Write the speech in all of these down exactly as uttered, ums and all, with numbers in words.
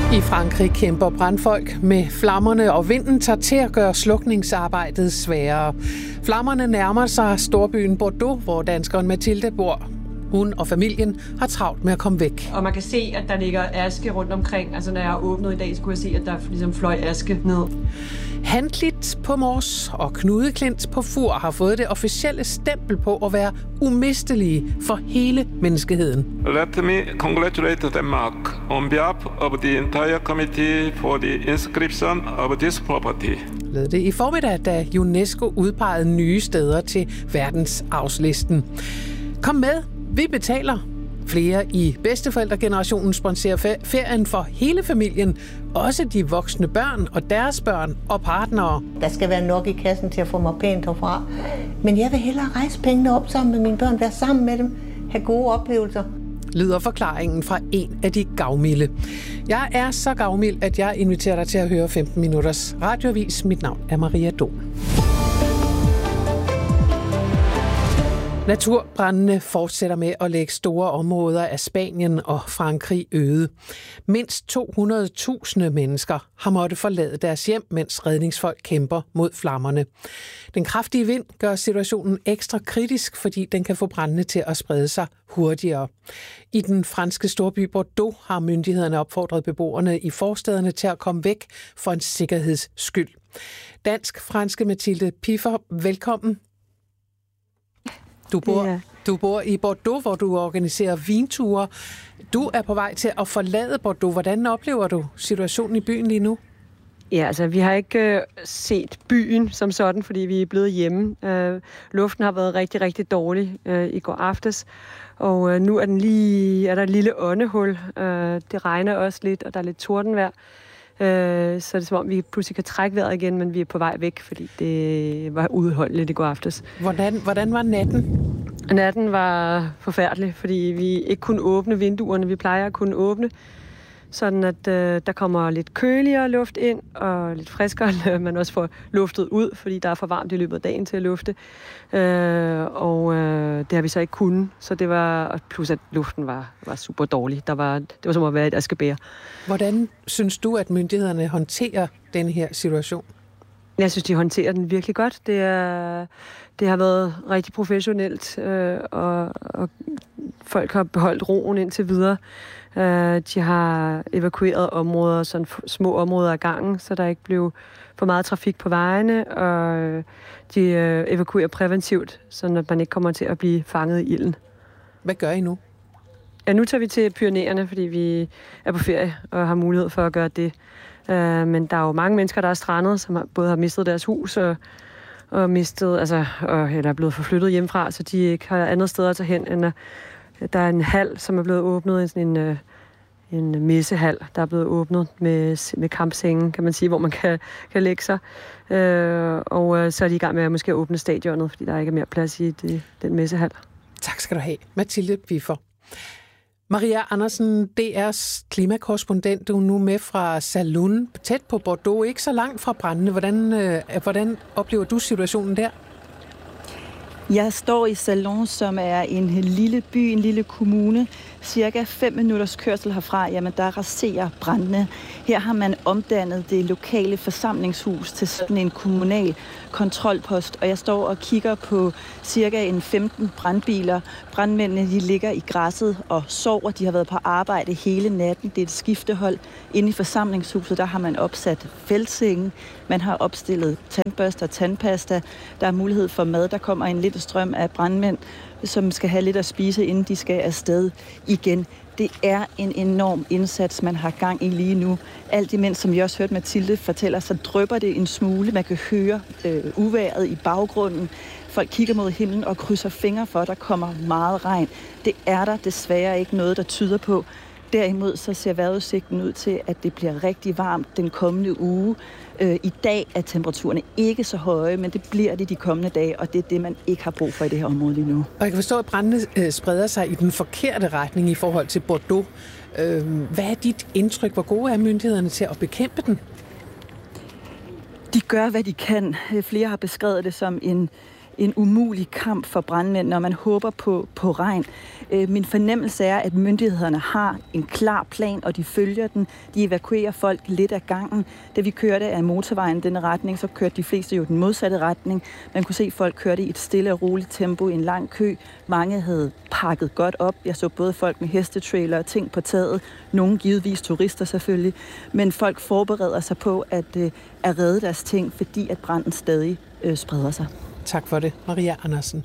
I Frankrig kæmper brandfolk med flammerne, og vinden tager til at gøre slukningsarbejdet sværere. Flammerne nærmer sig storbyen Bordeaux, hvor danskeren Mathilde bor. Hun og familien har travlt med at komme væk. Og man kan se, at der ligger aske rundt omkring. Altså når jeg har åbnet i dag, så kunne jeg se, at der ligesom fløj aske ned. Handklit på Mors og Knudeklint på Fur har fået det officielle stempel på at være umistelige for hele menneskeheden. Let me congratulate Denmark on behalf of the entire committee for the inscription of this property. Lød det i formiddag, da UNESCO udpegede nye steder til verdensarvslisten. Kom med, vi betaler. Flere i bedsteforældregenerationen sponsorer ferien for hele familien, også de voksne børn og deres børn og partnere. Der skal være nok i kassen til at få mig pænt herfra. Men jeg vil hellere rejse pengene op sammen med mine børn, være sammen med dem, have gode oplevelser. Lyder forklaringen fra en af de gavmilde. Jeg er så gavmild, at jeg inviterer dig til at høre femten minutters radioavis. Mit navn er Maria Dohm. Naturbrændene fortsætter med at lægge store områder af Spanien og Frankrig øde. Mindst to hundrede tusind mennesker har måttet forlade deres hjem, mens redningsfolk kæmper mod flammerne. Den kraftige vind gør situationen ekstra kritisk, fordi den kan få brændene til at sprede sig hurtigere. I den franske storby Bordeaux har myndighederne opfordret beboerne i forstæderne til at komme væk for en sikkerheds skyld. Dansk-franske Mathilde Piffer, velkommen. Du bor, ja. du bor i Bordeaux, hvor du organiserer vinture. Du er på vej til at forlade Bordeaux. Hvordan oplever du situationen i byen lige nu? Ja, altså vi har ikke øh, set byen som sådan, fordi vi er blevet hjemme. Øh, luften har været rigtig, rigtig dårlig øh, i går aftes, og øh, nu er, den lige, er der et lille åndehul. Øh, det regner også lidt, og der er lidt tordenvejr. Øh, så det er som om, vi pludselig kan trække vejret igen, men vi er på vej væk, fordi det var uudholdeligt i går aftes. Hvordan, hvordan var natten? Natten var forfærdelig, fordi vi ikke kunne åbne vinduerne. Vi plejer at kunne åbne, sådan at øh, der kommer lidt køligere luft ind, og lidt friskere, man også får luftet ud, fordi der er for varmt i løbet af dagen til at lufte. Øh, og øh, det har vi så ikke kunnet, så det var, plus at luften var, var super dårlig. Der var, det var som at være et askebær. Hvordan synes du, at myndighederne håndterer den her situation? Jeg synes, de håndterer den virkelig godt. Det, er, det har været rigtig professionelt, øh, og, og folk har beholdt roen indtil videre. Øh, de har evakueret områder, sådan små områder af gangen, så der ikke blev for meget trafik på vejene, og de øh, evakuerer præventivt, så man ikke kommer til at blive fanget i ilden. Hvad gør I nu? Ja, nu tager vi til Pyrenæerne, fordi vi er på ferie og har mulighed for at gøre det. Uh, men der er jo mange mennesker, der er strandet, som har, både har mistet deres hus og, og mistet, altså, og, eller er blevet forflyttet hjemmefra, så de ikke har andet sted at tage hen, end at der er en hal, som er blevet åbnet, sådan en, en messehal, der er blevet åbnet med, med kampsengen, kan man sige, hvor man kan, kan lægge sig. Uh, og uh, så er de i gang med at måske åbne stadionet, fordi der ikke er mere plads i det, den messehal. Tak skal du have, Mathilde Piffer. Maria Andersen, D R's klimakorrespondent, du er nu med fra Salon, tæt på Bordeaux, ikke så langt fra brændende. Hvordan, øh, hvordan oplever du situationen der? Jeg står i Salon, som er en lille by, en lille kommune. Cirka fem minutters kørsel herfra, jamen der raserer brændende. Her har man omdannet det lokale forsamlingshus til sådan en kommunal kontrolpost, og jeg står og kigger på cirka en femten brandbiler. Brandmændene de ligger i græsset og sover. De har været på arbejde hele natten. Det er et skiftehold. Inde i forsamlingshuset, der har man opsat feltsenge. Man har opstillet tandbørster og tandpasta. Der er mulighed for mad. Der kommer en lille strøm af brandmænd, som skal have lidt at spise, inden de skal afsted igen. Det er en enorm indsats, man har gang i lige nu. Alt imens, som jeg også hørte Mathilde fortæller, så drypper det en smule. Man kan høre øh, uværet i baggrunden. Folk kigger mod himlen og krydser fingre for, at der kommer meget regn. Det er der desværre ikke noget, der tyder på. Derimod så ser vejrudsigten ud til, at det bliver rigtig varmt den kommende uge. Øh, I dag er temperaturerne ikke så høje, men det bliver det de kommende dage, og det er det, man ikke har brug for i det her område lige nu. Og jeg kan forstå, at brændene øh, spreder sig i den forkerte retning i forhold til Bordeaux. Øh, hvad er dit indtryk? Hvor gode er myndighederne til at bekæmpe den? De gør, hvad de kan. Flere har beskrevet det som en en umulig kamp for brandmænd, når man håber på, på regn. Øh, min fornemmelse er, at myndighederne har en klar plan, og de følger den. De evakuerer folk lidt af gangen. Da vi kørte af motorvejen i denne retning, så kørte de fleste jo den modsatte retning. Man kunne se, at folk kørte i et stille og roligt tempo i en lang kø. Mange havde pakket godt op. Jeg så både folk med hestetrailer og ting på taget. Nogle givetvis turister selvfølgelig. Men folk forbereder sig på at, øh, at redde deres ting, fordi at branden stadig øh, spreder sig. Tak for det, Maria Andersen.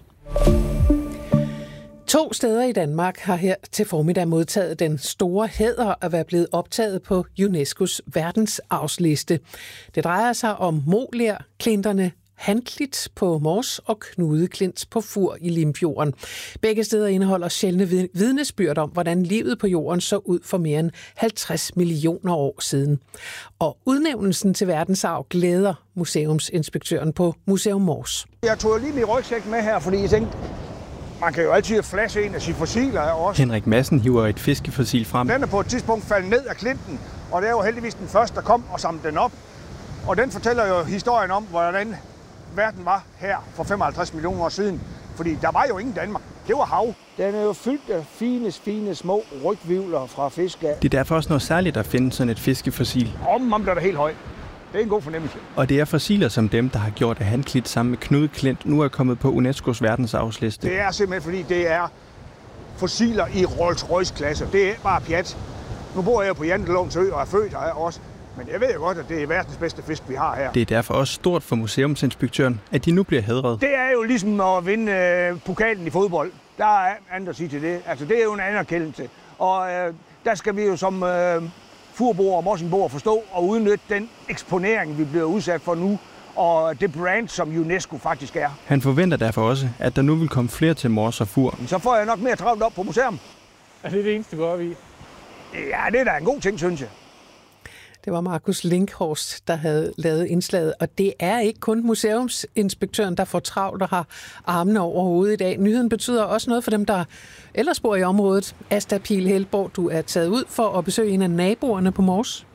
To steder i Danmark har her til formiddag modtaget den store hæder at være blevet optaget på UNESCO's verdensarvsliste. Det drejer sig om Moler-klinterne Handklit på Mors og Knudeklint på Fur i Limfjorden. Begge steder indeholder sjældne vidnesbyrd om, hvordan livet på jorden så ud for mere end halvtreds millioner år siden. Og udnævnelsen til verdensarv glæder museumsinspektøren på Museum Mors. Jeg tog lige min rygsæk med her, fordi jeg tænkte, man kan jo altid flashe en af sine fossiler også. Henrik Madsen hiver et fiskefossil frem. Den er på et tidspunkt faldet ned af klinten, og det er jo heldigvis den første, der kom og samlede den op. Og den fortæller jo historien om, hvordan verden var her for femoghalvtreds millioner år siden. Fordi der var jo ingen Danmark. Det var hav. Den er jo fyldt af fine, fine små rygvivler fra fisk af. Det er derfor også noget særligt at finde sådan et fiskefossil. Om man bliver da helt høj. Det er en god fornemmelse. Og det er fossiler som dem, der har gjort, at Handklit sammen med Knudeklint nu er kommet på UNESCO's verdensarvsliste. Det er simpelthen, fordi det er fossiler i Rolls-Royce-klasse. Det er bare pjat. Nu bor jeg på Jantelovens Ø og er født her også. Men jeg ved jo godt, at det er verdens bedste fisk, vi har her. Det er derfor også stort for museumsinspektøren, at de nu bliver hædret. Det er jo ligesom at vinde øh, pokalen i fodbold. Der er andet at sige til det. Altså, det er jo en anerkendelse. Og øh, der skal vi jo som øh, furboer og morsingboer forstå og udnytte den eksponering, vi bliver udsat for nu, og det brand, som UNESCO faktisk er. Han forventer derfor også, at der nu vil komme flere til Mors og Fur. Så får jeg nok mere travlt op på museum. Er det det eneste, du går op i? Ja, det er da en god ting, synes jeg. Det var Markus Linkhorst, der havde lavet indslaget, og det er ikke kun museumsinspektøren, der får travlt og har armene over hovedet i dag. Nyheden betyder også noget for dem, der ellers bor i området. Asta Pihl Helborg, du er taget ud for at besøge en af naboerne på Mors.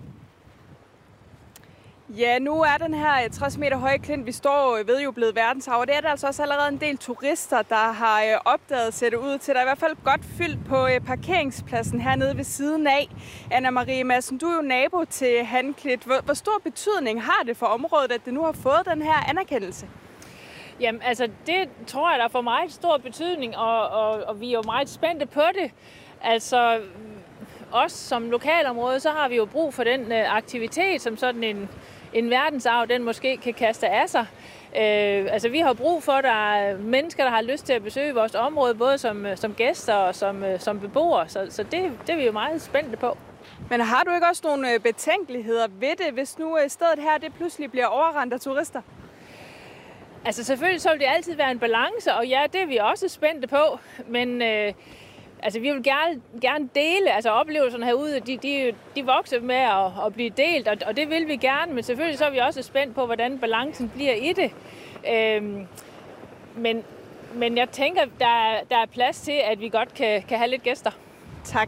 Ja, nu er den her tres meter høje klint, vi står ved, jo blevet verdensarv, og det er der altså også allerede en del turister, der har opdaget ser det ud til. Der er i hvert fald godt fyldt på parkeringspladsen hernede ved siden af. Anna-Marie Madsen, du er jo nabo til Handklit. Hvor, hvor stor betydning har det for området, at det nu har fået den her anerkendelse? Jamen, altså, det tror jeg, der får meget stor betydning, og, og, og vi er jo meget spændte på det. Altså, os som lokalområde, så har vi jo brug for den aktivitet, som sådan en en verdensarv, den måske kan kaste af sig. Øh, altså, vi har brug for, at der er mennesker, der har lyst til at besøge vores område, både som, som gæster og som, som beboere, så, så det, det er vi jo meget spændte på. Men har du ikke også nogle betænkeligheder ved det, hvis nu stedet her det pludselig bliver overrendt af turister? Altså, selvfølgelig så vil det altid være en balance, og ja, det er vi også spændte på, men øh, altså, vi vil gerne, gerne dele, altså oplevelserne herude, de, de, de vokser med at, at blive delt, og, og det vil vi gerne, men selvfølgelig så er vi også spændt på, hvordan balancen bliver i det. Øhm, men, men jeg tænker, der, der er plads til, at vi godt kan, kan have lidt gæster. Tak.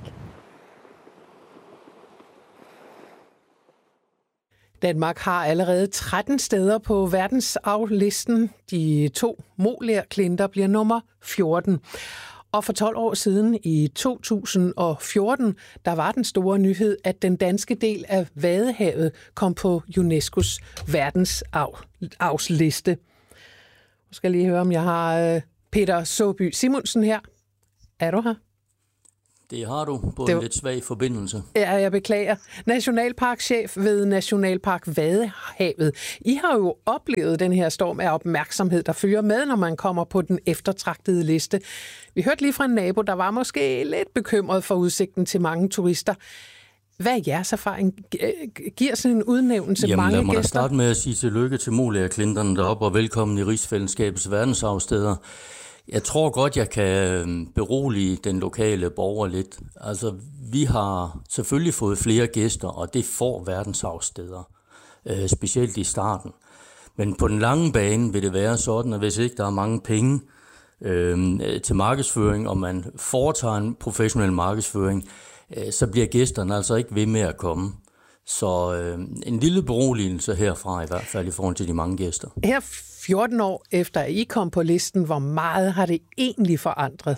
Danmark har allerede tretten steder på verdensarvlisten. De to Moler-klinter bliver nummer fjorten. Og for tolv år siden, i to tusind og fjorten, der var den store nyhed, at den danske del af Vadehavet kom på UNESCO's verdensarvsliste. Nu skal jeg lige høre, om jeg har Peter Såby Simonsen her. Er du her? Det har du, på det en lidt svag forbindelse. Ja, jeg beklager. Nationalparkchef ved Nationalpark Vadehavet. I har jo oplevet den her storm af opmærksomhed, der følger med, når man kommer på den eftertragtede liste. Vi hørte lige fra en nabo, der var måske lidt bekymret for udsigten til mange turister. Hvad er jeres erfaring? Giver sådan en udnævnelse Jamen, mange gæster? Jamen lad mig gæster? starte med at sige tillykke til Moler-klinterne deroppe, og velkommen i Rigsfællesskabets verdensarvsteder. Jeg tror godt, jeg kan berolige den lokale borger lidt. Altså, vi har selvfølgelig fået flere gæster, og det får verdensarvssteder, øh, specielt i starten. Men på den lange bane vil det være sådan, at hvis ikke der er mange penge øh, til markedsføring, og man foretager en professionel markedsføring, øh, så bliver gæsterne altså ikke ved med at komme. Så øh, en lille beroligelse herfra i hvert fald i forhold til de mange gæster. Her fjorten år efter at I kom på listen, hvor meget har det egentlig forandret?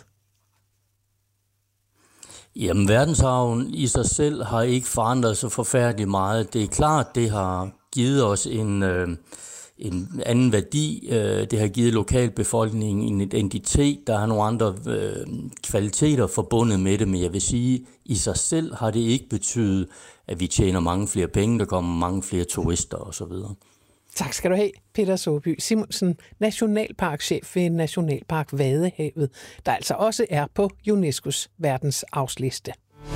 Jamen, verdensarven i sig selv har ikke forandret så forfærdeligt meget. Det er klart, det har givet os en, øh, en anden værdi. Øh, det har givet lokalbefolkningen en identitet. Der er nogle andre øh, kvaliteter forbundet med det, men jeg vil sige, i sig selv har det ikke betydet, at vi tjener mange flere penge, der kommer mange flere turister osv. Tak skal du have, Peter Såby Simonsen, nationalparkchef ved Nationalpark Vadehavet, der altså også er på UNESCO's verdensarvsliste.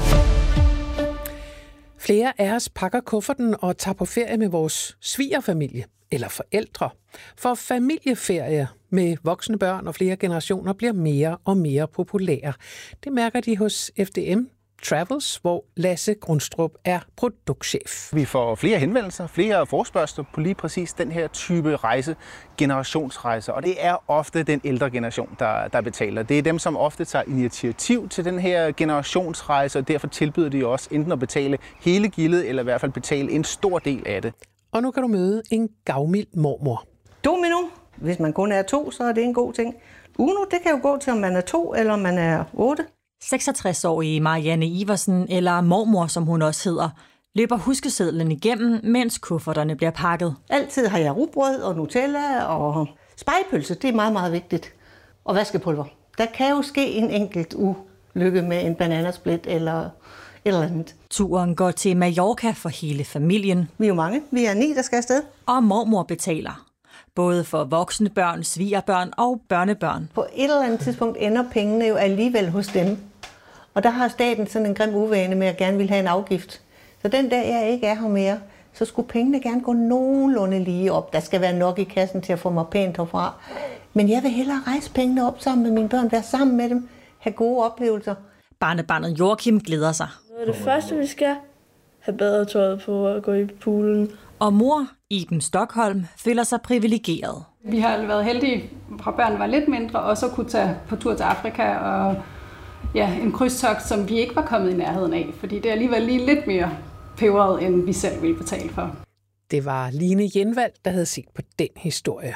Flere af os pakker kufferten og tager på ferie med vores svigerfamilie eller forældre. For familieferier med voksne børn og flere generationer bliver mere og mere populære. Det mærker de hos F D M Travels, hvor Lasse Grundstrup er produktchef. Vi får flere henvendelser, flere forespørgsler på lige præcis den her type rejse, generationsrejser. Og det er ofte den ældre generation, der, der betaler. Det er dem, som ofte tager initiativ til den her generationsrejse, og derfor tilbyder de også enten at betale hele gildet, eller i hvert fald betale en stor del af det. Og nu kan du møde en gavmild mormor. Domino. Hvis man kun er to, så er det en god ting. Uno, det kan jo gå til, om man er to eller om man er otte. seksogtres-årige Marianne Iversen, eller mormor som hun også hedder, løber huskesedlen igennem, mens kufferterne bliver pakket. Altid har jeg rugbrød og Nutella og spegepølse, det er meget, meget vigtigt. Og vaskepulver. Der kan jo ske en enkelt ulykke med en bananasplit eller eller andet. Turen går til Mallorca for hele familien. Vi er jo mange. Vi er ni, der skal afsted. Og mormor betaler. Både for voksne børn, svigerbørn og børnebørn. På et eller andet tidspunkt ender pengene jo alligevel hos dem. Og der har staten sådan en grim uvane med at gerne vil have en afgift. Så den dag jeg ikke er her mere, så skulle pengene gerne gå nogenlunde lige op. Der skal være nok i kassen til at få mig pænt herfra. Men jeg vil hellere rejse pengene op sammen med mine børn, være sammen med dem, have gode oplevelser. Barnebarnet Joachim glæder sig. Det første, vi skal have badetøjet på og gå i poolen. Og mor, Iben Stockholm, føler sig privilegeret. Vi har været heldige, fra børnene var lidt mindre, og så kunne tage på tur til Afrika og ja, en krydstogt, som vi ikke var kommet i nærheden af, fordi det er alligevel lige lidt mere peberet, end vi selv ville betale for. Det var Line Jenvald, der havde set på den historie.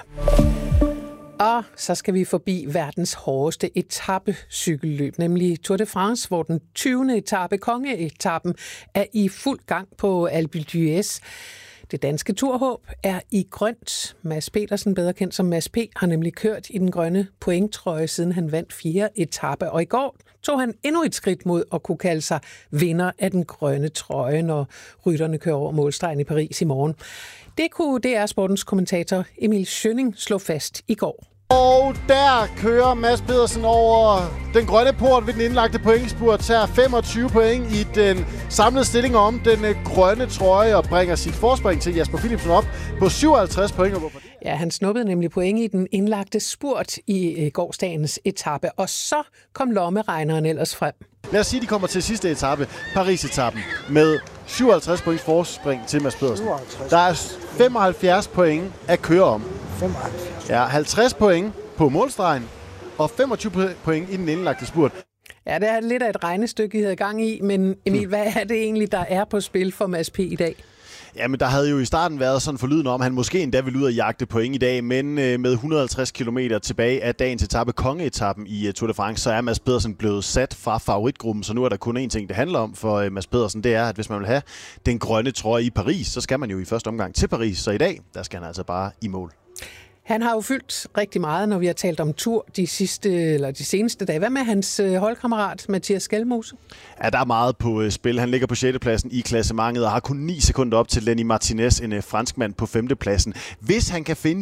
Og så skal vi forbi verdens hårdeste etapecykelløb, nemlig Tour de France, hvor den tyvende etape, kongeetappen, er i fuld gang på Alpe d'Huez. Det danske turhåb er i grønt. Mads Petersen, bedre kendt som Mads P., har nemlig kørt i den grønne pointtrøje, siden han vandt fire etape. Og i går tog han endnu et skridt mod at kunne kalde sig vinder af den grønne trøje, når rytterne kører over målstregen i Paris i morgen. Det kunne D R Sportens kommentator Emil Schønning slå fast i går. Og der kører Mads Pedersen over den grønne port ved den indlagte pointspurt, tager femogtyve point i den samlede stilling om den grønne trøje og bringer sit forspring til Jasper Philipsen op på syvoghalvtreds point. Ja, han snuppede nemlig point i den indlagte spurt i gårsdagens etape, og så kom lommeregneren ellers frem. Lad os sige, at de kommer til sidste etape, Paris-etappen, med syvoghalvtreds points forspring til Mads Pedersen. Der er femoghalvfjerds point at køre om. femoghalvfjerds. Ja, halvtreds point på målstregen og femogtyve point i den indlagte spurt. Ja, det er lidt af et regnestykke, I havde gang i, men Emil, hvad er det egentlig, der er på spil for Mads P. i dag? Jamen, der havde jo i starten været sådan forlydende om, at han måske endda ville ud og jagte point i dag, men øh, med et hundrede og halvtreds kilometer tilbage af dagens etape, kongeetappen i uh, Tour de France, så er Mads Pedersen blevet sat fra favoritgruppen, så nu er der kun én ting, det handler om for uh, Mads Pedersen, det er, at hvis man vil have den grønne trøje i Paris, så skal man jo i første omgang til Paris, så i dag, der skal han altså bare i mål. Han har jo fyldt rigtig meget, når vi har talt om tur de sidste eller de seneste dage. Hvad med hans holdkammerat, Mathias Skelmose? Ja, der er meget på spil. Han ligger på sjette pladsen i klassementet og har kun ni sekunder op til Lenny Martinez, en franskmand på femte pladsen. Hvis han kan finde